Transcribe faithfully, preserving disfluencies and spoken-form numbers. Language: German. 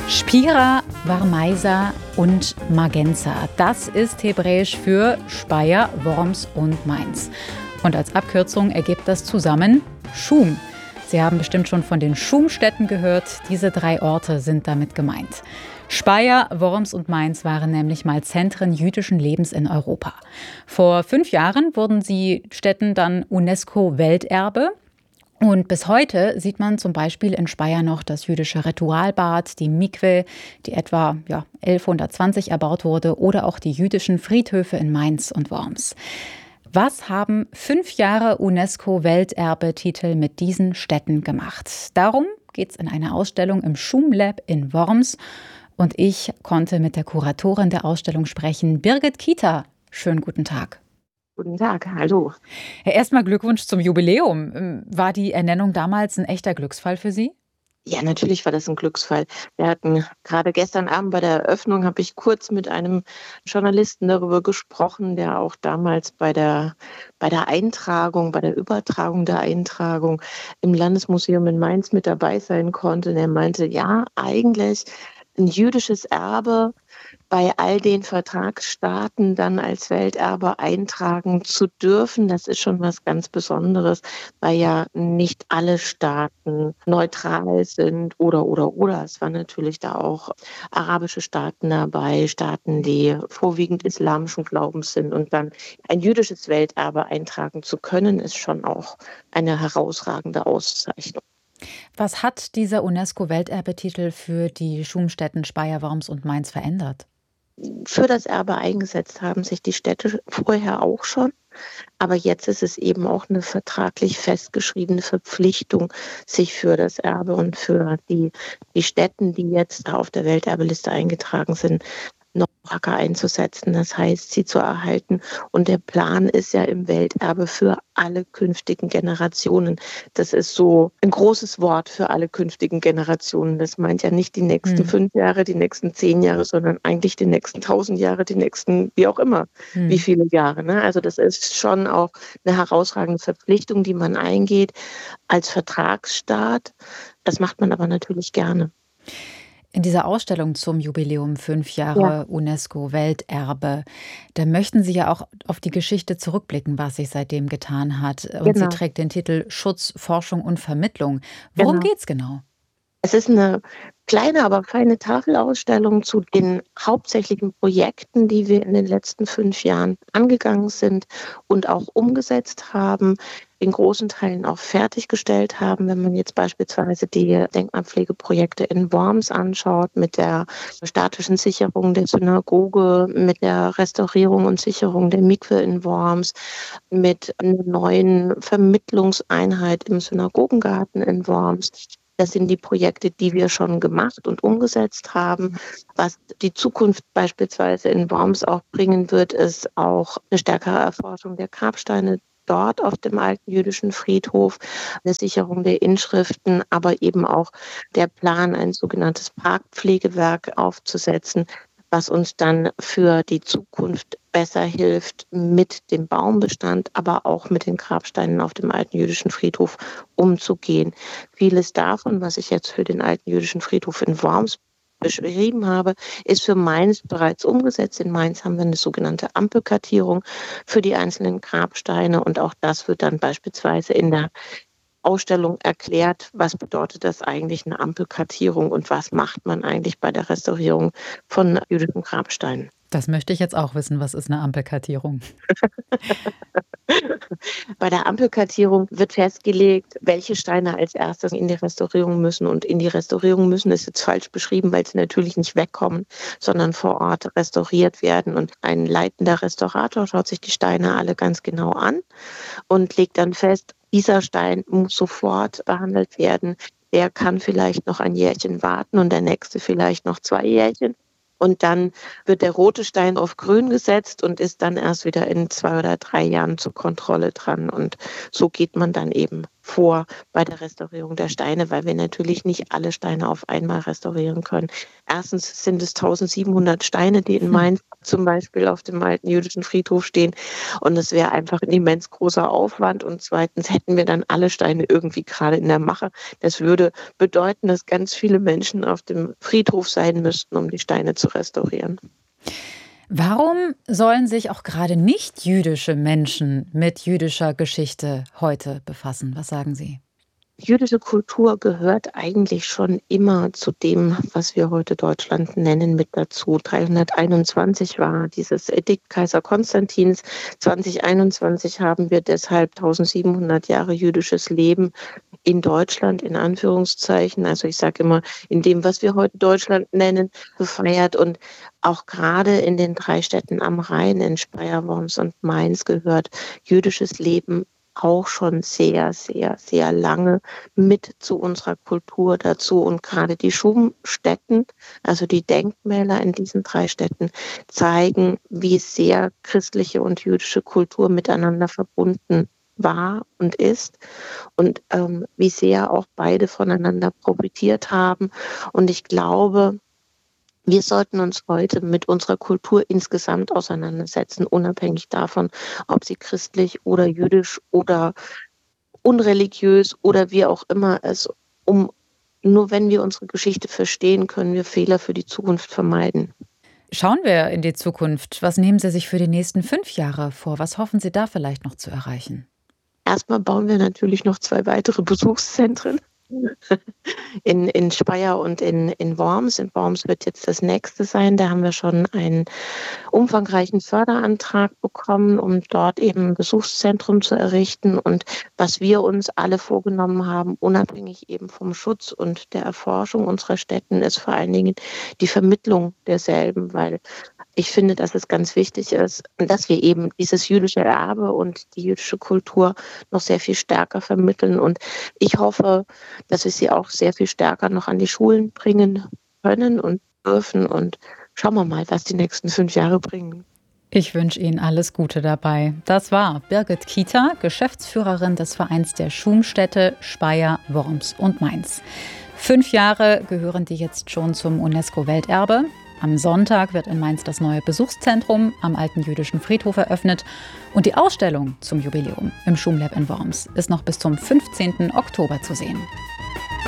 Spira, Varmeisa und Magenza. Das ist hebräisch für Speyer, Worms und Mainz. Und als Abkürzung ergibt das zusammen Schum. Sie haben bestimmt schon von den Schumstädten gehört. Diese drei Orte sind damit gemeint. Speyer, Worms und Mainz waren nämlich mal Zentren jüdischen Lebens in Europa. Vor fünf Jahren wurden die Stätten dann UNESCO-Welterbe. Und bis heute sieht man zum Beispiel in Speyer noch das jüdische Ritualbad, die Mikwe, die etwa ja, elfhundertzwanzig erbaut wurde, oder auch die jüdischen Friedhöfe in Mainz und Worms. Was haben fünf Jahre UNESCO-Welterbe-Titel mit diesen Städten gemacht? Darum geht es in einer Ausstellung im Schum Lab in Worms. Und ich konnte mit der Kuratorin der Ausstellung sprechen, Birgit Kita. Schönen guten Tag. Guten Tag, hallo. Ja, erstmal Glückwunsch zum Jubiläum. War die Ernennung damals ein echter Glücksfall für Sie? Ja, natürlich war das ein Glücksfall. Wir hatten gerade gestern Abend bei der Eröffnung, habe ich kurz mit einem Journalisten darüber gesprochen, der auch damals bei der, bei der Eintragung, bei der Übertragung der Eintragung im Landesmuseum in Mainz mit dabei sein konnte. Und er meinte, ja, eigentlich ein jüdisches Erbe bei all den Vertragsstaaten dann als Welterbe eintragen zu dürfen, das ist schon was ganz Besonderes, weil ja nicht alle Staaten neutral sind oder, oder, oder. Es waren natürlich da auch arabische Staaten dabei, Staaten, die vorwiegend islamischen Glaubens sind. Und dann ein jüdisches Welterbe eintragen zu können, ist schon auch eine herausragende Auszeichnung. Was hat dieser UNESCO-Welterbetitel für die Schumstätten Speyer, Worms und Mainz verändert? Für das Erbe eingesetzt haben sich die Städte vorher auch schon. Aber jetzt ist es eben auch eine vertraglich festgeschriebene Verpflichtung, sich für das Erbe und für die, die Stätten, die jetzt auf der Welterbeliste eingetragen sind, noch stärker einzusetzen. Das heißt, sie zu erhalten. Und der Plan ist ja im Welterbe für alle künftigen Generationen. Das ist so ein großes Wort für alle künftigen Generationen. Das meint ja nicht die nächsten hm. fünf Jahre, die nächsten zehn Jahre, sondern eigentlich die nächsten tausend Jahre, die nächsten, wie auch immer, hm. wie viele Jahre. Ne? Also das ist schon auch eine herausragende Verpflichtung, die man eingeht als Vertragsstaat. Das macht man aber natürlich gerne. In dieser Ausstellung zum Jubiläum fünf Jahre ja. UNESCO-Welterbe, da möchten Sie ja auch auf die Geschichte zurückblicken, was sich seitdem getan hat. Und genau. Sie trägt den Titel Schutz, Forschung und Vermittlung. Worum genau. geht's genau? Es ist eine kleine, aber feine Tafelausstellung zu den hauptsächlichen Projekten, die wir in den letzten fünf Jahren angegangen sind und auch umgesetzt haben, in großen Teilen auch fertiggestellt haben. Wenn man jetzt beispielsweise die Denkmalpflegeprojekte in Worms anschaut, mit der statischen Sicherung der Synagoge, mit der Restaurierung und Sicherung der Mikwe in Worms, mit einer neuen Vermittlungseinheit im Synagogengarten in Worms. Das sind die Projekte, die wir schon gemacht und umgesetzt haben. Was die Zukunft beispielsweise in Worms auch bringen wird, ist auch eine stärkere Erforschung der Grabsteine dort auf dem alten jüdischen Friedhof, eine Sicherung der Inschriften, aber eben auch der Plan, ein sogenanntes Parkpflegewerk aufzusetzen, was uns dann für die Zukunft besser hilft, mit dem Baumbestand, aber auch mit den Grabsteinen auf dem alten jüdischen Friedhof umzugehen. Vieles davon, was ich jetzt für den alten jüdischen Friedhof in Worms beschrieben habe, ist für Mainz bereits umgesetzt. In Mainz haben wir eine sogenannte Ampelkartierung für die einzelnen Grabsteine und auch das wird dann beispielsweise in der Ausstellung erklärt, was bedeutet das eigentlich, eine Ampelkartierung und was macht man eigentlich bei der Restaurierung von jüdischen Grabsteinen. Das möchte ich jetzt auch wissen, was ist eine Ampelkartierung? Bei der Ampelkartierung wird festgelegt, welche Steine als erstes in die Restaurierung müssen. Und in die Restaurierung müssen ist jetzt falsch beschrieben, weil sie natürlich nicht wegkommen, sondern vor Ort restauriert werden. Und ein leitender Restaurator schaut sich die Steine alle ganz genau an und legt dann fest, dieser Stein muss sofort behandelt werden. Der kann vielleicht noch ein Jährchen warten und der nächste vielleicht noch zwei Jährchen. Und dann wird der rote Stein auf grün gesetzt und ist dann erst wieder in zwei oder drei Jahren zur Kontrolle dran. Und so geht man dann eben vor bei der Restaurierung der Steine, weil wir natürlich nicht alle Steine auf einmal restaurieren können. Erstens sind es tausendsiebenhundert Steine, die in Mainz zum Beispiel auf dem alten jüdischen Friedhof stehen. Und es wäre einfach ein immens großer Aufwand. Und zweitens hätten wir dann alle Steine irgendwie gerade in der Mache. Das würde bedeuten, dass ganz viele Menschen auf dem Friedhof sein müssten, um die Steine zu restaurieren. Warum sollen sich auch gerade nicht-jüdische Menschen mit jüdischer Geschichte heute befassen? Was sagen Sie? Jüdische Kultur gehört eigentlich schon immer zu dem, was wir heute Deutschland nennen, mit dazu. dreihunderteinundzwanzig war dieses Edikt Kaiser Konstantins. zweitausendeinundzwanzig haben wir deshalb tausendsiebenhundert Jahre jüdisches Leben in Deutschland, in Anführungszeichen. Also ich sage immer, in dem, was wir heute Deutschland nennen, gefeiert. Und auch gerade in den drei Städten am Rhein, in Speyer, Worms und Mainz, gehört jüdisches Leben auch schon sehr, sehr, sehr lange mit zu unserer Kultur dazu. Und gerade die Schumstätten, also die Denkmäler in diesen drei Städten, zeigen, wie sehr christliche und jüdische Kultur miteinander verbunden war und ist und ähm, wie sehr auch beide voneinander profitiert haben. Und ich glaube, wir sollten uns heute mit unserer Kultur insgesamt auseinandersetzen, unabhängig davon, ob sie christlich oder jüdisch oder unreligiös oder wie auch immer ist. Um, nur wenn wir unsere Geschichte verstehen, können wir Fehler für die Zukunft vermeiden. Schauen wir in die Zukunft. Was nehmen Sie sich für die nächsten fünf Jahre vor? Was hoffen Sie da vielleicht noch zu erreichen? Erstmal bauen wir natürlich noch zwei weitere Besuchszentren. In, in Speyer und in, in Worms. In Worms wird jetzt das nächste sein. Da haben wir schon einen umfangreichen Förderantrag bekommen, um dort eben ein Besuchszentrum zu errichten. Und was wir uns alle vorgenommen haben, unabhängig eben vom Schutz und der Erforschung unserer Städten, ist vor allen Dingen die Vermittlung derselben, weil ich finde, dass es ganz wichtig ist, dass wir eben dieses jüdische Erbe und die jüdische Kultur noch sehr viel stärker vermitteln. Und ich hoffe, dass wir sie auch sehr viel stärker noch an die Schulen bringen können und dürfen. Und schauen wir mal, was die nächsten fünf Jahre bringen. Ich wünsche Ihnen alles Gute dabei. Das war Birgit Kieter, Geschäftsführerin des Vereins der Schumstädte Speyer, Worms und Mainz. Fünf Jahre gehören die jetzt schon zum UNESCO-Welterbe. Am Sonntag wird in Mainz das neue Besuchszentrum am alten jüdischen Friedhof eröffnet. Und die Ausstellung zum Jubiläum im Schumlab in Worms ist noch bis zum fünfzehnten Oktober zu sehen.